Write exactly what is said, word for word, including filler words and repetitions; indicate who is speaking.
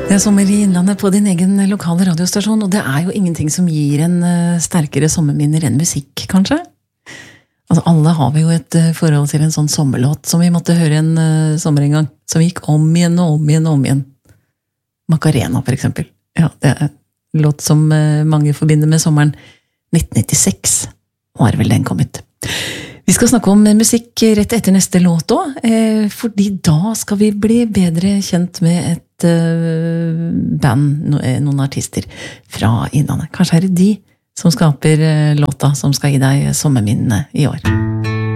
Speaker 1: Det er sommer i Innlandet på din egen lokale radiostasjon, og det er jo ingenting som gir en uh, sterkere sommerminner enn musikk, kanskje? Altså, alle har vi jo et uh, forhold til en sånn sommerlåt som vi måtte høre en uh, sommer en gang, som gikk om igjen og om igjen og om igjen. Macarena, for eksempel. Ja, det er en låt som uh, mange forbinder med sommeren nitten nittiseks, var vel den kommet. Vi skal snakke om musikk rett etter neste låt også, eh, fordi da skal vi bli bedre kjent med et eh, band, no, eh, noen artister fra Innlandet. Kanskje er det de som skaper eh, låta som skal gi deg sommerminnene i år.